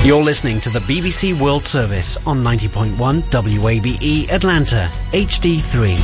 You're listening to the BBC World Service on 90.1 WABE Atlanta, HD3.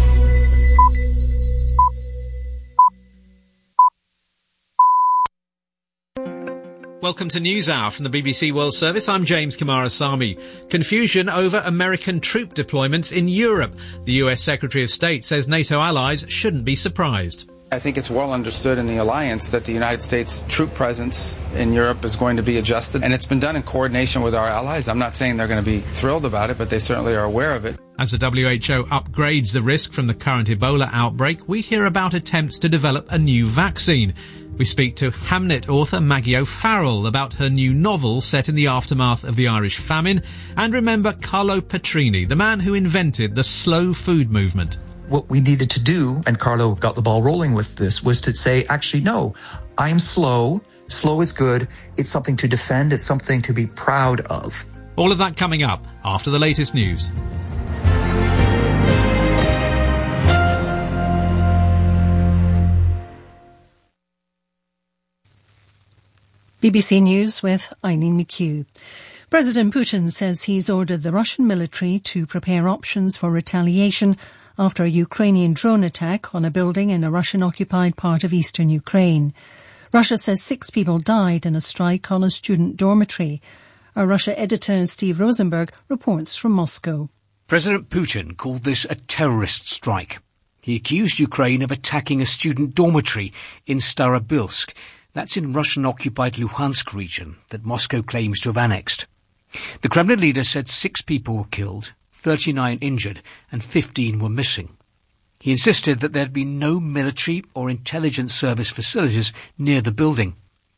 Welcome to NewsHour from the BBC World Service. I'm James Kamarasamy. Confusion over American troop deployments in Europe. The US Secretary of State says NATO allies shouldn't be surprised. I think it's well understood in the alliance that the United States troop presence in Europe is going to be adjusted, and it's been done in coordination with our allies. I'm not saying they're going to be thrilled about it, but they certainly are aware of it. As the WHO upgrades the risk from the current Ebola outbreak, we hear about attempts to develop a new vaccine. We speak to Hamnet author Maggie O'Farrell about her new novel set in the aftermath of the Irish famine, and remember Carlo Petrini, the man who invented the slow food movement. What we needed to do, and Carlo got the ball rolling with this, was to say, actually, no, I'm slow. Slow is good. It's something to defend. It's something to be proud of. All of that coming up after the latest news. BBC News with Eileen McHugh. President Putin says he's ordered the Russian military to prepare options for retaliation after a Ukrainian drone attack on a building in a Russian-occupied part of eastern Ukraine. Russia says 6 people died in a strike on a student dormitory. Our Russia editor Steve Rosenberg reports from Moscow. President Putin called this a terrorist strike. He accused Ukraine of attacking a student dormitory in Starobilsk. That's in Russian-occupied Luhansk region that Moscow claims to have annexed. The Kremlin leader said 6 people were killed, 39 injured, and 15 were missing. He insisted that there had been no military or intelligence service facilities near the building.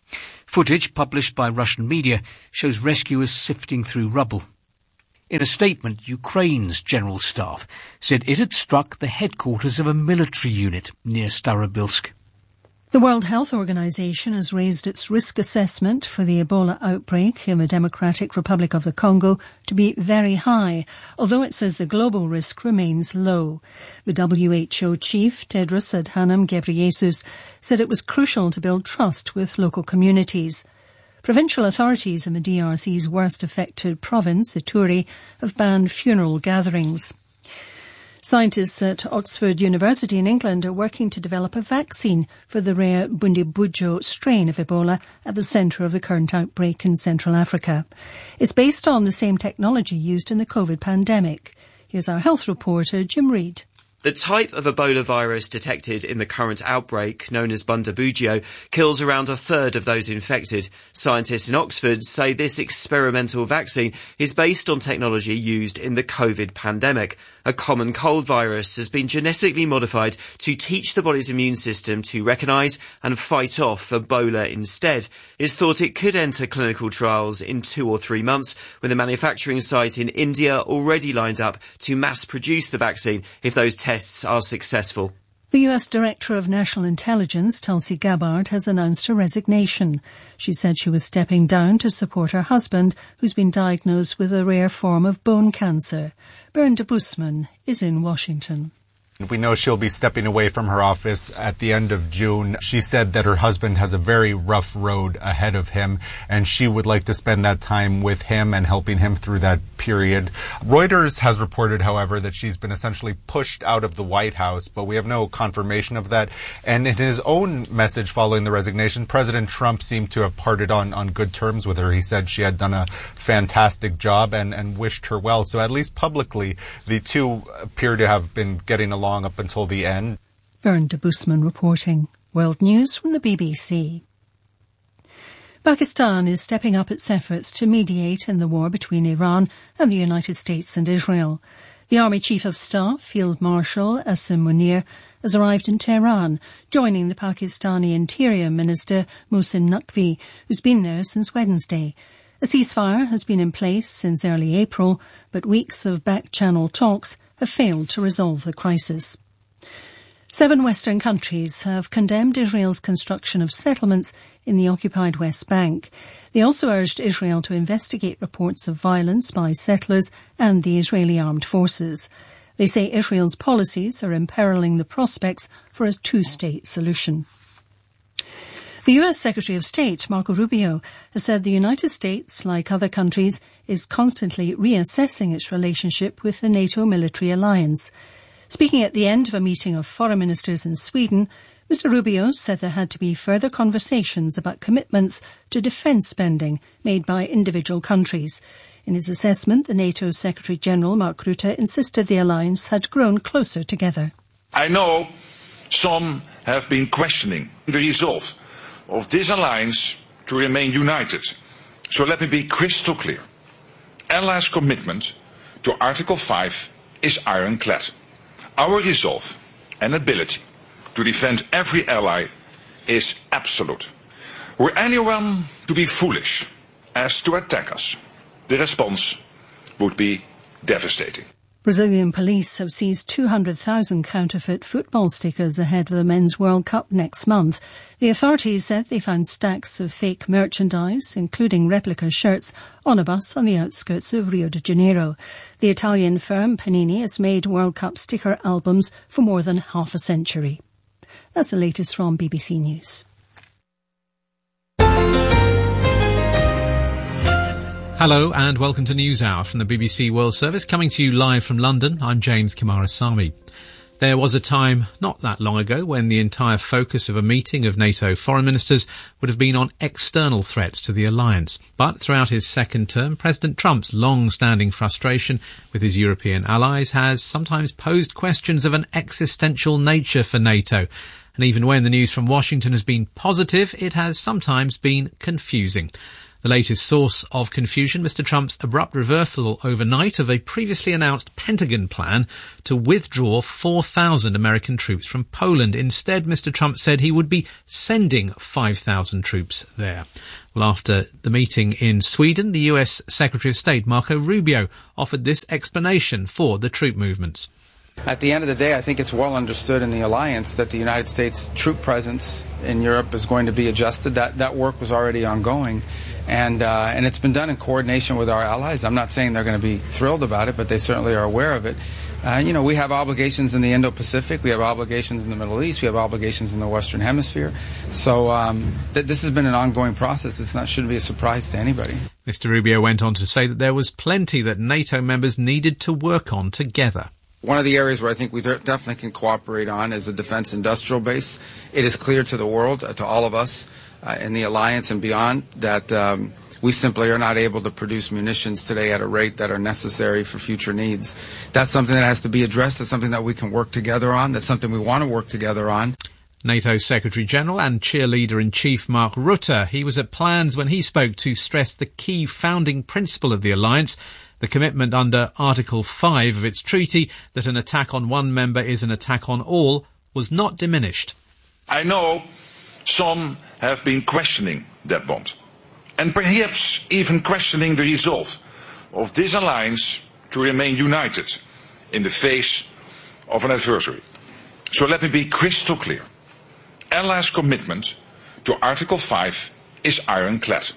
Footage published by Russian media shows rescuers sifting through rubble. In a statement, Ukraine's general staff said it had struck the headquarters of a military unit near Starobilsk. The World Health Organization has raised its risk assessment for the Ebola outbreak in the Democratic Republic of the Congo to be very high, although it says the global risk remains low. The WHO chief, Tedros Adhanom Ghebreyesus, said it was crucial to build trust with local communities. Provincial authorities in the DRC's worst affected province, Ituri, have banned funeral gatherings. Scientists at Oxford University in England are working to develop a vaccine for the rare Bundibugyo strain of Ebola at the centre of the current outbreak in Central Africa. It's based on the same technology used in the COVID pandemic. Here's our health reporter, Jim Reid. The type of Ebola virus detected in the current outbreak, known as Bundibugyo, kills around a third of those infected. Scientists in Oxford say this experimental vaccine is based on technology used in the COVID pandemic. A common cold virus has been genetically modified to teach the body's immune system to recognise and fight off Ebola instead. It's thought it could enter clinical trials in 2 or 3 months, with a manufacturing site in India already lined up to mass produce the vaccine if those tests are successful. The US Director of National Intelligence, Tulsi Gabbard, has announced her resignation. She said she was stepping down to support her husband, who's been diagnosed with a rare form of bone cancer. Bernd de Busman is in Washington. We know she'll be stepping away from her office at the end of June. She said that her husband has a very rough road ahead of him, and she would like to spend that time with him and helping him through that period. Reuters has reported, however, that she's been essentially pushed out of the White House, but we have no confirmation of that. And in his own message following the resignation, President Trump seemed to have parted on good terms with her. He said she had done a fantastic job and wished her well. So at least publicly, the two appear to have been getting along up until the end. Bernd de Busman reporting. World News from the BBC. Pakistan is stepping up its efforts to mediate in the war between Iran and the United States and Israel. The Army Chief of Staff, Field Marshal Asim Munir, has arrived in Tehran, joining the Pakistani Interior Minister Mohsin Naqvi, who's been there since Wednesday. A ceasefire has been in place since early April, but weeks of back-channel talks have failed to resolve the crisis. 7 Western countries have condemned Israel's construction of settlements in the occupied West Bank. They also urged Israel to investigate reports of violence by settlers and the Israeli armed forces. They say Israel's policies are imperiling the prospects for a 2-state solution. The US Secretary of State, Marco Rubio, has said the United States, like other countries, is constantly reassessing its relationship with the NATO military alliance. Speaking at the end of a meeting of foreign ministers in Sweden, Mr. Rubio said there had to be further conversations about commitments to defence spending made by individual countries. In his assessment, the NATO Secretary-General, Mark Rutte, insisted the alliance had grown closer together. I know some have been questioning the resolve of this alliance to remain united. So let me be crystal clear. Allies' commitment to Article 5 is ironclad. Our resolve and ability to defend every ally is absolute. Were anyone to be foolish as to attack us, the response would be devastating. Brazilian police have seized 200,000 counterfeit football stickers ahead of the Men's World Cup next month. The authorities said they found stacks of fake merchandise, including replica shirts, on a bus on the outskirts of Rio de Janeiro. The Italian firm Panini has made World Cup sticker albums for more than half a century. That's the latest from BBC News. Hello and welcome to NewsHour from the BBC World Service, coming to you live from London. I'm James Kumarasamy. There was a time not that long ago when the entire focus of a meeting of NATO foreign ministers would have been on external threats to the alliance. But throughout his second term, President Trump's long-standing frustration with his European allies has sometimes posed questions of an existential nature for NATO. And even when the news from Washington has been positive, it has sometimes been confusing. The latest source of confusion, Mr. Trump's abrupt reversal overnight of a previously announced Pentagon plan to withdraw 4,000 American troops from Poland. Instead, Mr. Trump said he would be sending 5,000 troops there. Well, after the meeting in Sweden, the US Secretary of State, Marco Rubio, offered this explanation for the troop movements. At the end of the day, I think it's well understood in the alliance that the United States troop presence in Europe is going to be adjusted. That work was already ongoing. And it's been done in coordination with our allies. I'm not saying they're going to be thrilled about it, but they certainly are aware of it. We have obligations in the Indo-Pacific. We have obligations in the Middle East. We have obligations in the Western Hemisphere. So this has been an ongoing process. Shouldn't be a surprise to anybody. Mr. Rubio went on to say that there was plenty that NATO members needed to work on together. One of the areas where I think we definitely can cooperate on is the defense industrial base. It is clear to the world, to all of us, in the alliance and beyond, that we simply are not able to produce munitions today at a rate that are necessary for future needs. That's something that has to be addressed. That's something that we can work together on. That's something we want to work together on. NATO Secretary-General and Cheerleader-in-Chief Mark Rutte, he was at plans when he spoke to stress the key founding principle of the alliance, the commitment under Article 5 of its treaty that an attack on one member is an attack on all, was not diminished. I know some have been questioning that bond, and perhaps even questioning the resolve of this alliance to remain united in the face of an adversary. So let me be crystal clear. Allies' commitment to Article 5 is ironclad.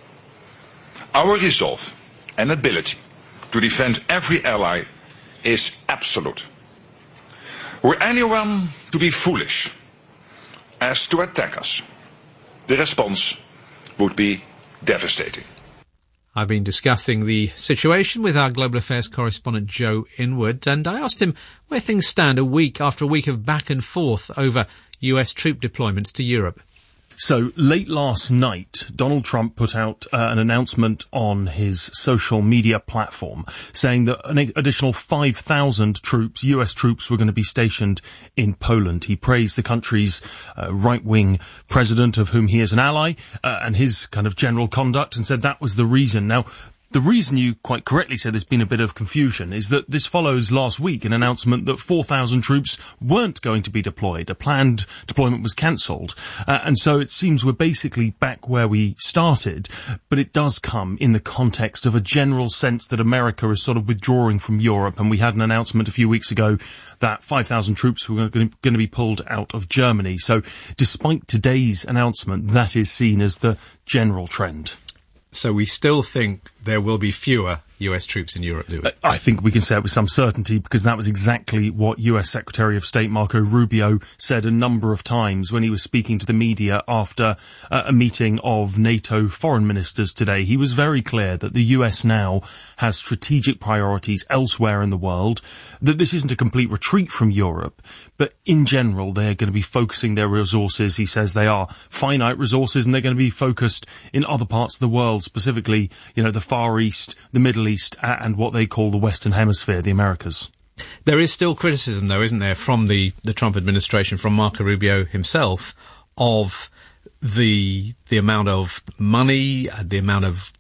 Our resolve and ability to defend every ally is absolute. Were anyone to be foolish as to attack us, the response would be devastating. I've been discussing the situation with our Global Affairs correspondent Joe Inwood, and I asked him where things stand a week after a week of back and forth over US troop deployments to Europe. So late last night, Donald Trump put out an announcement on his social media platform saying that an additional 5,000 troops, US troops, were going to be stationed in Poland. He praised the country's right-wing president, of whom he is an ally, and his kind of general conduct, and said that was the reason. Now, the reason you quite correctly said there's been a bit of confusion is that this follows last week an announcement that 4,000 troops weren't going to be deployed. A planned deployment was cancelled. And so it seems we're basically back where we started, but it does come in the context of a general sense that America is sort of withdrawing from Europe. And we had an announcement a few weeks ago that 5,000 troops were going to be pulled out of Germany. So despite today's announcement, that is seen as the general trend. So we still think there will be fewer US troops in Europe, do we? I think we can say it with some certainty, because that was exactly what US Secretary of State Marco Rubio said a number of times when he was speaking to the media after a meeting of NATO foreign ministers today. He was very clear that the US now has strategic priorities elsewhere in the world, that this isn't a complete retreat from Europe, but in general they're going to be focusing their resources. He says they are finite resources, and they're going to be focused in other parts of the world, specifically, the Far East, the Middle East, and what they call the Western Hemisphere, the Americas. There is still criticism, though, isn't there, from the Trump administration, from Marco Rubio himself, of the amount of money, the amount of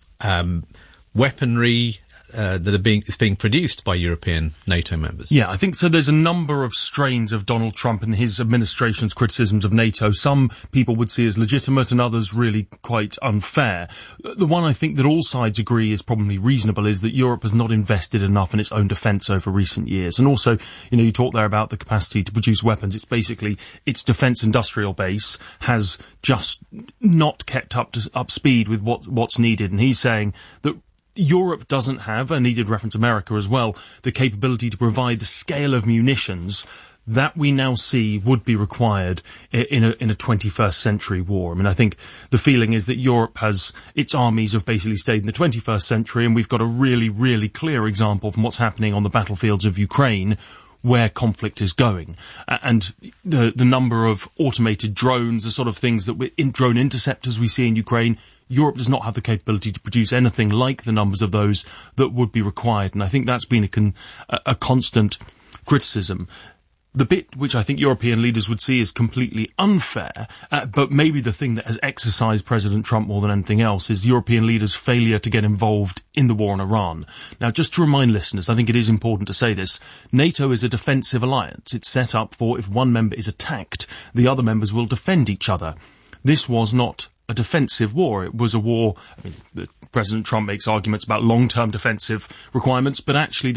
weaponry that is being produced by European NATO members. Yeah, I think so. There's a number of strains of Donald Trump and his administration's criticisms of NATO. Some people would see as legitimate, and others really quite unfair. The one I think that all sides agree is probably reasonable is that Europe has not invested enough in its own defence over recent years. And also, you talk there about the capacity to produce weapons. It's basically its defence industrial base has just not kept up speed with what's needed. And he's saying that Europe doesn't have, and he did reference America as well, the capability to provide the scale of munitions that we now see would be required in a 21st century war. I mean, I think the feeling is that Europe its armies have basically stayed in the 21st century, and we've got a really, really clear example from what's happening on the battlefields of Ukraine, where conflict is going. And the number of automated drones, the sort of things that drone interceptors we see in Ukraine, Europe does not have the capability to produce anything like the numbers of those that would be required. And I think that's been a constant criticism. The bit which I think European leaders would see as completely unfair, but maybe the thing that has exercised President Trump more than anything else, is European leaders' failure to get involved in the war in Iran. Now, just to remind listeners, I think it is important to say this, NATO is a defensive alliance. It's set up for if one member is attacked, the other members will defend each other. This was not a defensive war. It was a war. President Trump makes arguments about long-term defensive requirements, but actually